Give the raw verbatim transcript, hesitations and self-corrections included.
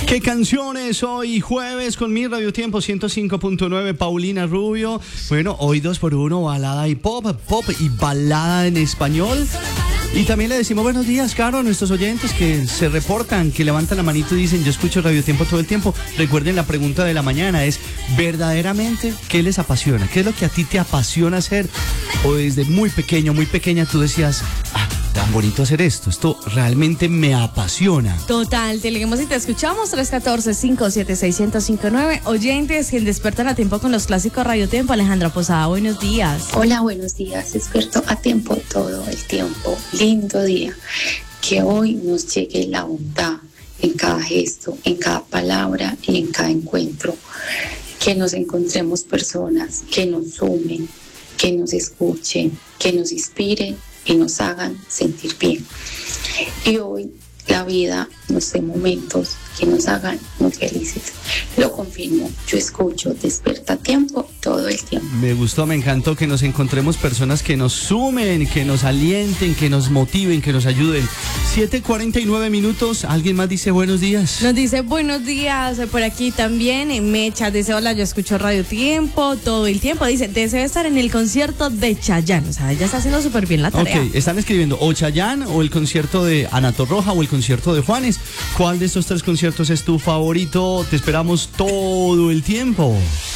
¿Qué canciones hoy jueves con mi Radio Tiempo ciento cinco punto nueve, Paulina Rubio? Bueno, hoy dos por uno, balada y pop, pop y balada en español. Y también le decimos buenos días, Caro, a nuestros oyentes que se reportan, que levantan la manito y dicen yo escucho Radio Tiempo todo el tiempo. Recuerden, la pregunta de la mañana es verdaderamente ¿qué les apasiona? ¿Qué es lo que a ti te apasiona hacer? O desde muy pequeño, muy pequeña tú decías, ah, tan bonito hacer esto, esto realmente me apasiona. Total, te leemos y te escuchamos. Tres uno cuatro, cinco siete seis, cero cero cinco nueve. Oyentes que despertan a tiempo con los clásicos Radio Tiempo. Alejandra Posada, buenos días. Hola, buenos días. Despierto a tiempo todo el tiempo. Lindo día. Que hoy nos llegue la bondad en cada gesto, en cada palabra y en cada encuentro. Que nos encontremos personas que nos sumen, que nos escuchen, que nos inspiren y nos hagan sentir bien. Y hoy la vida nos dé momentos que nos hagan muy felices. Lo confirmo, yo escucho Despierta a Tiempo todo el tiempo. Me gustó, me encantó que nos encontremos personas que nos sumen, que nos alienten, que nos motiven, que nos ayuden. siete cuarenta y nueve minutos, ¿alguien más dice buenos días? Nos dice buenos días por aquí también. En Mecha dice hola, yo escucho Radio Tiempo todo el tiempo. Dice, deseo estar en el concierto de Chayanne. O sea, ella está haciendo súper bien la tarea. Ok, están escribiendo o Chayanne o el concierto de Ana Torroja o el concierto de Juanes. ¿Cuál de estos tres conciertos es tu favorito? Te esperamos todo el tiempo.